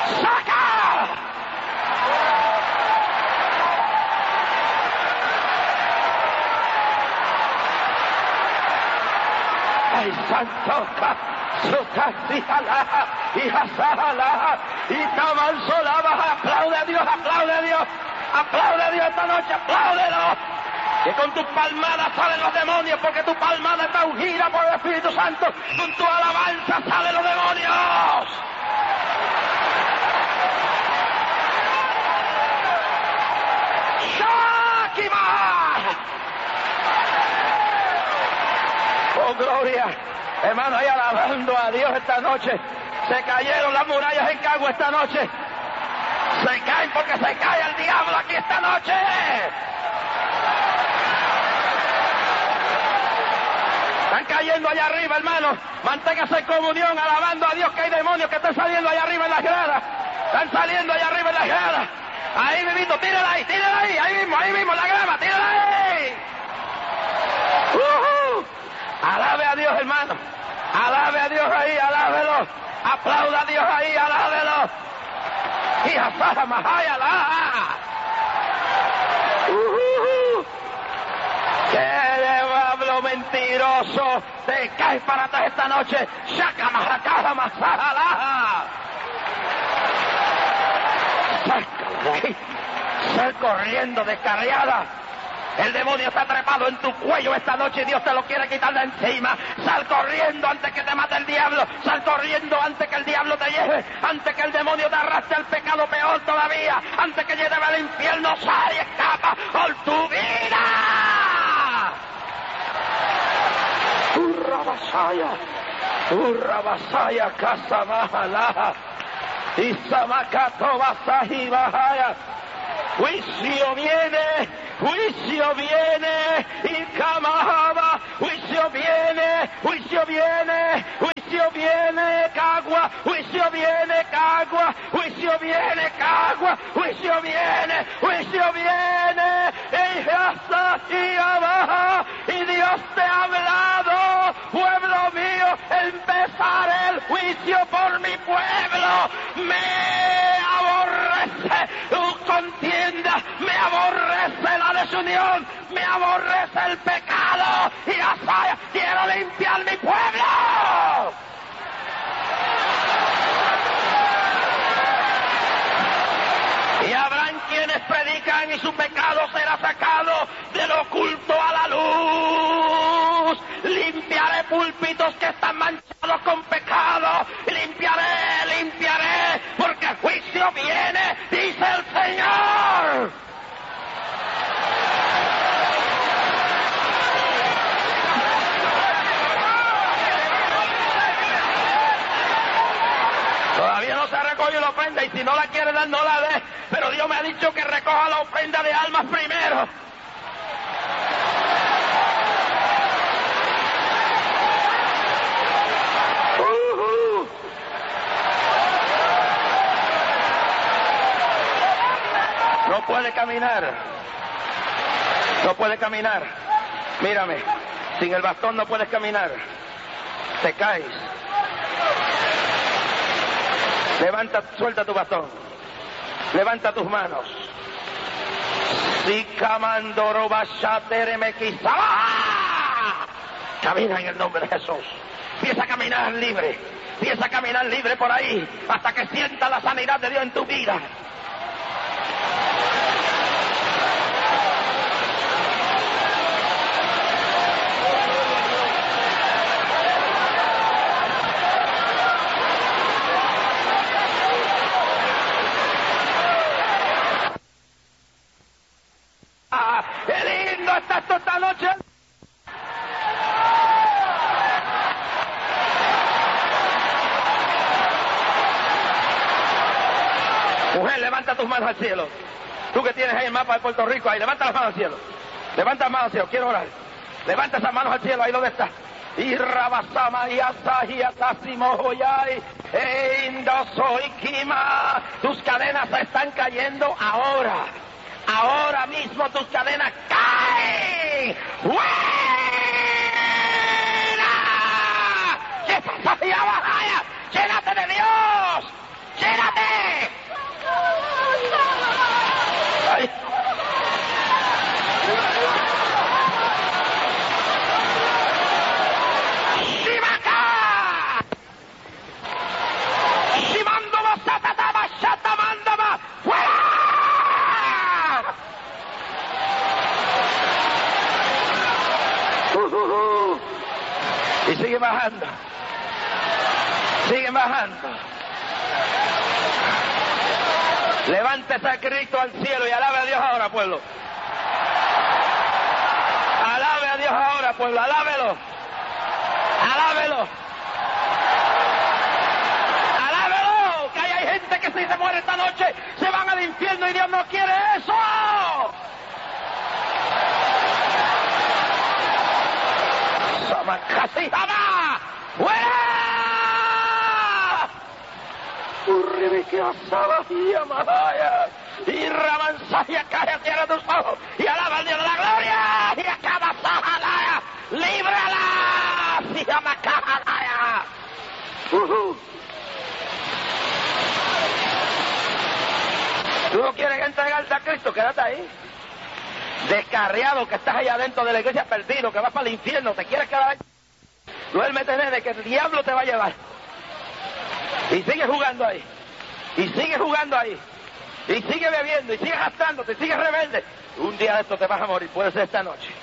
¡Saca! ¡Ay, santo! ¡Sutasialaja! ¡Y Hasalaja! ¡Y Tamansolaba! ¡Aplaude a Dios! ¡Aplaude a Dios! ¡Aplaude a Dios esta noche! ¡Apláudelo! Que con tus palmadas salen los demonios, porque tu palmada está ungida por el Espíritu Santo. Con tu alabanza salen los demonios. ¡Shakima! ¡Oh, gloria! Hermano, ahí alabando a Dios esta noche. Se cayeron las murallas en Cagua esta noche. Se caen porque se cae el diablo aquí esta noche. Están cayendo allá arriba, hermano. Manténgase en comunión, alabando a Dios, que hay demonios que están saliendo allá arriba en las gradas. Están saliendo allá arriba en las gradas. Ahí mismo, tírala ahí, ahí mismo, en la grama, tírala ahí. Alabe a Dios, hermano. Alabe a Dios ahí, alábelo. Aplauda a Dios ahí, alábelo. Y Hasara Mahaya la. ¡Qué diablo mentiroso! Te caes para atrás esta noche. ¡Shaka Mahakaja Masajalaja! ¡Sácala de ahí! ¡Sal corriendo, descarriada! El demonio está trepado en tu cuello esta noche y Dios te lo quiere quitar de encima. Sal corriendo antes que te mate el diablo. Sal corriendo antes que el diablo te lleve. Antes que el demonio te arrastre al pecado, peor todavía. Antes que lleve al infierno, sal y escapa por tu vida. Urra Basaya, Casa Mahalaja. Isamacato Basaji Bahaya. Juicio viene, y Kamahaba, juicio viene, Cagua, juicio viene, y abajo, y Dios te ha hablado, pueblo mío, empezaré el juicio por mi pueblo, me aborrece tu contienda, me aborrece la desunión, me aborrece el pecado, y Asaya, quiero limpiar mi pueblo. Y habrán quienes predican y su pecado será sacado del oculto a la luz. Limpiaré púlpitos que están manchados con pecado. Limpiaré, porque el juicio viene, dice el Señor. Todavía no se recoge la ofrenda y si no la quiere dar, no la dé. Pero Dios me ha dicho que recoja la ofrenda de almas primero. No puede caminar. No puede caminar. Mírame. Sin el bastón no puedes caminar. Te caes. Levanta, suelta tu bastón. Levanta tus manos. Camina en el nombre de Jesús. Empieza a caminar libre. Empieza a caminar libre por ahí hasta que sienta la sanidad de Dios en tu vida. ¡Qué lindo está esto esta noche! Mujer, levanta tus manos al cielo. Tú que tienes ahí el mapa de Puerto Rico, ahí, levanta las manos al cielo. Levanta las manos al cielo, quiero orar. Levanta esas manos al cielo, ahí donde está. Y Rabasama y Asahi Atasimo Hoyai e Indosoy Kima. Tus cadenas están cayendo ahora. Ahora mismo tus cadenas caen. ¡Fuera! ¿Qué pasa, Bahaya? ¡Llénate de Dios! ¡Llénate! bajando. Siguen bajando. Levántese a Cristo al cielo y alabe a Dios ahora, pueblo. Alabe a Dios ahora, pueblo. Alábelo. Alábelo. Alábelo. Que hay gente que si se muere esta noche se van al infierno y Dios no quiere eso. Casi jamás. ¡Fuera! Urribique asaba y amadaya. Y ramansaya cae a tierra tus ojos. Y alaba al Dios de la gloria. Y acaba sajalaya. ¡Líbrala! ¡Si llama cajalaya! ¿Tú no quieres entregarte a Cristo? Quédate ahí. Descarriado que estás allá dentro de la iglesia, perdido, que vas para el infierno, te quieres quedar ahí. Duérmete, nene, que el diablo te va a llevar. Y sigue jugando ahí. Y sigue jugando ahí. Y sigue bebiendo. Y sigue gastándote. Y sigue rebelde. Un día de esto te vas a morir. Puede ser esta noche.